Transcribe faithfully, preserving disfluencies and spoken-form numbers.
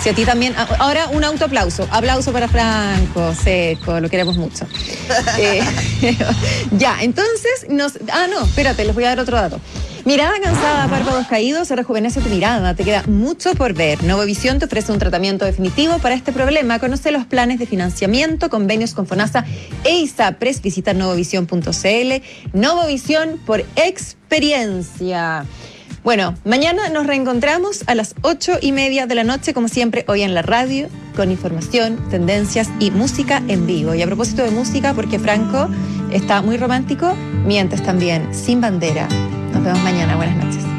Si a ti también... Ahora un autoaplauso. Aplauso para Franco Seco, lo queremos mucho. eh, ya, entonces... Nos, ah, no, espérate, les voy a dar otro dato. Mirada cansada, párpados caídos, se rejuvenece tu mirada. Te queda mucho por ver. Novovisión te ofrece un tratamiento definitivo para este problema. Conoce los planes de financiamiento, convenios con FONASA e ISAPRES. Visita novovisión punto c l. Novovisión por experiencia. Bueno, mañana nos reencontramos a las ocho y media de la noche, como siempre, hoy en la radio, con información, tendencias y música en vivo. Y a propósito de música, porque Franco está muy romántico, mientes también, Sin Bandera. Nos vemos mañana. Buenas noches.